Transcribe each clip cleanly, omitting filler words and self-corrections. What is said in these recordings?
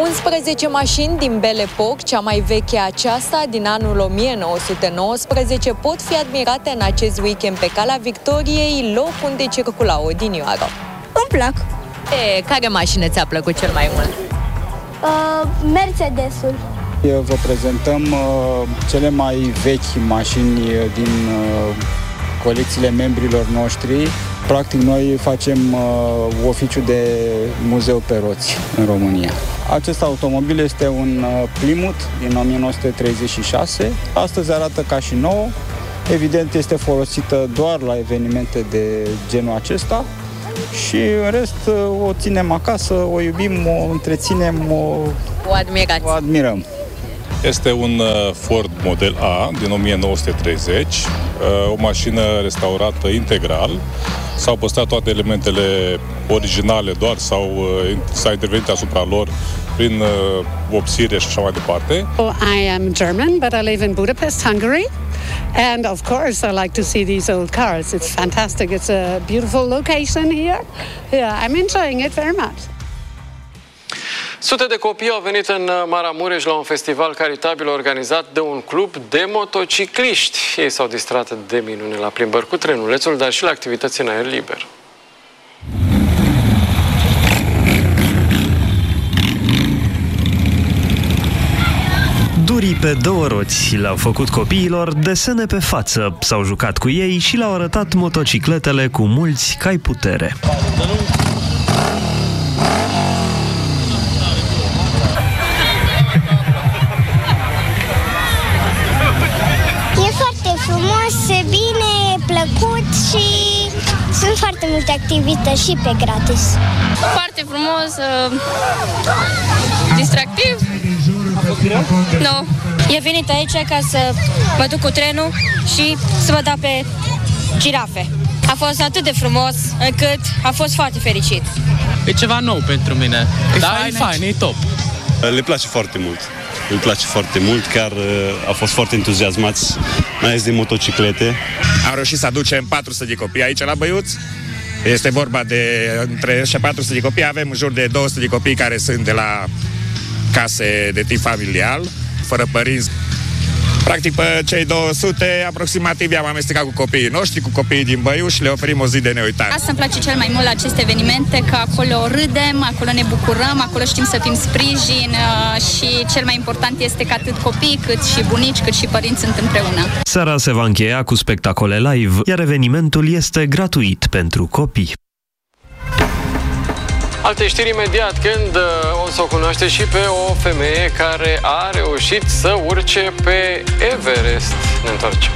11 mașini din Belle Époque, cea mai veche aceasta din anul 1919, pot fi admirate în acest weekend pe Calea Victoriei, loc unde circula odinioară. Îmi plac. Care mașină ți-a plăcut cel mai mult? Mercedesul. Vă prezentăm cele mai vechi mașini din colecțiile membrilor noștri. Practic, noi facem oficiu de muzeu pe roți în România. Acest automobil este un Plymouth din 1936. Astăzi arată ca și nouă. Evident, este folosită doar la evenimente de genul acesta. Și în rest o ținem acasă, o iubim, o întreținem, o admirăm. Este un Ford Model A din 1930, o mașină restaurată integral. S-au păstrat toate elementele originale doar s-a intervenit asupra lor prin vopsire și așa mai departe. I am German, but I live in Budapest, Hungary. And of course I like to see these old cars. It's fantastic. It's a beautiful location here. Yeah, I'm enjoying it very much. Sute de copii au venit în Maramureș la un festival caritabil organizat de un club de motocicliști. Ei s-au distrat de minune la plimbări cu trenulețul, dar și la activități în aer liber. Durii pe două roți le-au făcut copiilor desene pe față, s-au jucat cu ei și le-au arătat motocicletele cu mulți cai putere. E foarte frumos, bine, plăcut și sunt foarte multe activități și pe gratis. Foarte frumos, distractiv. Nu. Eu venit aici ca să mă duc cu trenul și să mă dau pe girafe. A fost atât de frumos încât a fost foarte fericit. E ceva nou pentru mine. E fain, e top. Le place foarte mult. Îl place foarte mult, chiar a fost foarte entuziasmați, mai ales de motociclete. Am reușit să aducem 400 de copii aici la Băiuț. Este vorba de între 400 de copii, avem în jur de 200 de copii care sunt de la case de tip familial, fără părinți. Practic, pe cei 200, aproximativ, i-am amestecat cu copiii noștri, cu copiii din Băiuș și le oferim o zi de neuitat. Asta îmi place cel mai mult la aceste evenimente, că acolo râdem, acolo ne bucurăm, acolo știm să fim sprijin și cel mai important este că atât copii, cât și bunici, cât și părinți sunt împreună. Seara se va încheia cu spectacole live, iar evenimentul este gratuit pentru copii. Alte știri imediat, când o să o cunoaște și pe o femeie care a reușit să urce pe Everest. Ne întoarcem.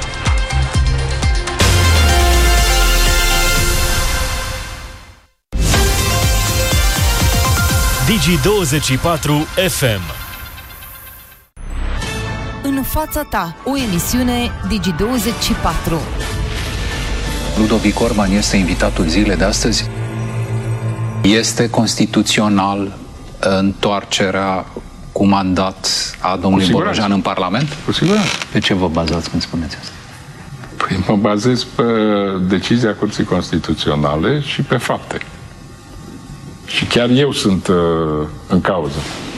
Digi24 FM. În fața ta, o emisiune Digi24. Ludovic Orban este invitatul zilei de astăzi. Este constituțional întoarcerea cu mandat a domnului Borojan în Parlament? Cu siguranță. Pe ce vă bazați când spuneți asta? Păi mă bazez pe decizia Curții Constituționale și pe fapte. Și chiar eu sunt în cauză.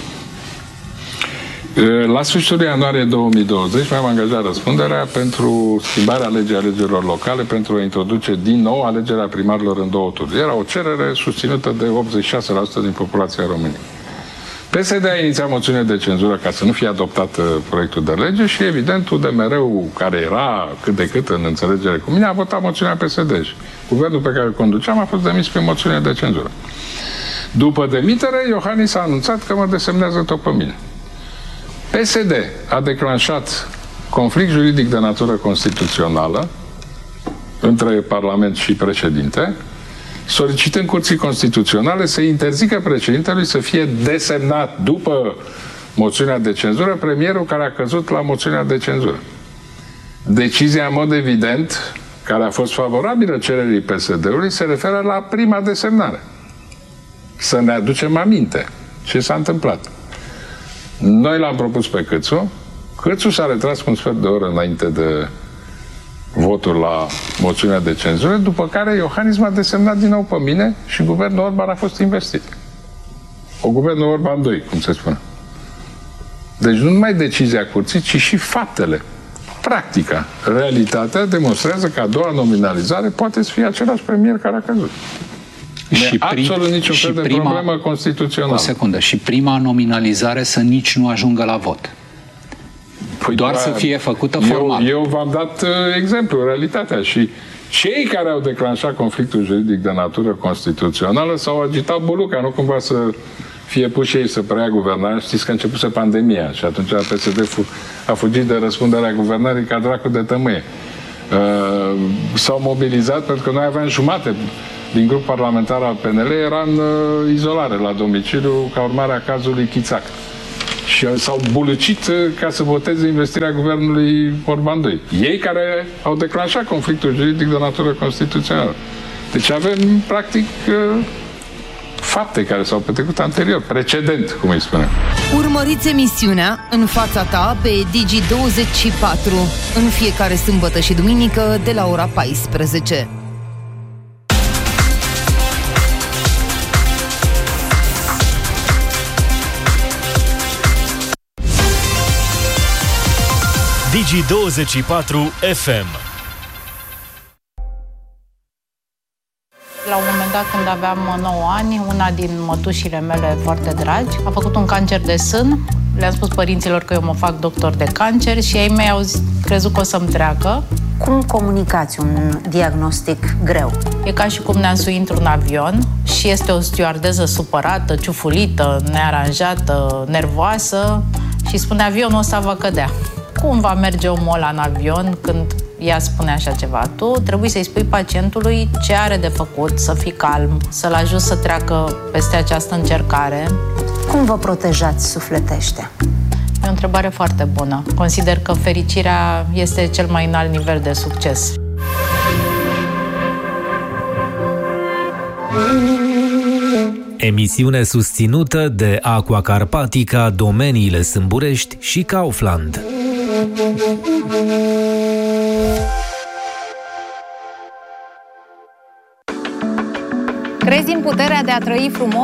La sfârșitul ianuarie 2020 mi-am angajat răspunderea pentru schimbarea legii alegerilor locale, pentru a introduce din nou alegerea primarilor în două tururi. Era o cerere susținută de 86% din populația României. PSD a inițiat moțiune de cenzură ca să nu fie adoptat proiectul de lege și, evident, UDMR-ul, care era cât de cât în înțelegere cu mine, a votat moțiunea PSD. Guvernul pe care îl conduceam a fost demis prin moțiune de cenzură. După demitere, Iohannis a anunțat că mă desemnează tot pe mine. PSD a declanșat conflict juridic de natură constituțională între Parlament și președinte, solicitând Curții Constituționale să interzică președintelui să fie desemnat după moțiunea de cenzură premierul care a căzut la moțiunea de cenzură. Decizia, în mod evident, care a fost favorabilă cererii PSD-ului, se referă la prima desemnare. Să ne aducem aminte ce s-a întâmplat. Noi l-am propus pe Câțu. Câțu s-a retras cu un sfert de oră înainte de votul la moțiunea de cenzură, după care Iohannis m-a desemnat din nou pe mine și guvernul Orban a fost investit. O guvernul Orban 2, cum se spune. Deci nu numai decizia curții, ci și faptele. Practica, realitatea demonstrează că a doua nominalizare poate să fie același premier care a căzut. Și absolut niciun fel de problemă constituțională. O secundă. Și prima nominalizare să nici nu ajungă la vot. Doar să fie făcută formal. Eu v-am dat exemplu, realitatea. Și cei care au declanșat conflictul juridic de natură constituțională s-au agitat buluca, nu cumva să fie puși ei să preia guvernarea. Știți că a începuse pandemia și atunci PSD a fugit de răspunderea guvernării ca dracu de tămâie. S-au mobilizat pentru că noi aveam jumate din grup parlamentar al PNL, era în izolare la domiciliu ca urmare a cazului Chițac. Și s-au bulucit ca să voteze investirea guvernului Orban II. Ei care au declanșat conflictul juridic de natură constituțională. Deci avem, practic, fapte care s-au petrecut anterior, precedent, cum îi spunem. Urmăriți emisiunea În fața ta pe Digi24 în fiecare sâmbătă și duminică de la ora 14. Digi24 FM. La un moment dat, când aveam 9 ani, una din mătușile mele foarte dragi a făcut un cancer de sân. Le-am spus părinților că eu mă fac doctor de cancer și ei mei au crezut că o să-mi treacă. Cum comunicați un diagnostic greu? E ca și cum ne-am suit într-un avion și este o stewardeză supărată, ciufulită, nearanjată, nervoasă și spune: avionul ăsta va cădea. Cum va merge omul ăla în avion când ea spune așa ceva? Tu trebuie să-i spui pacientului ce are de făcut, să fii calm, să-l ajuți să treacă peste această încercare. Cum vă protejați sufletește? E o întrebare foarte bună. Consider că fericirea este cel mai înalt nivel de succes. Emisiune susținută de Aqua Carpatica, Domeniile Sâmburești și Kaufland. Crezi în puterea de a trăi frumos?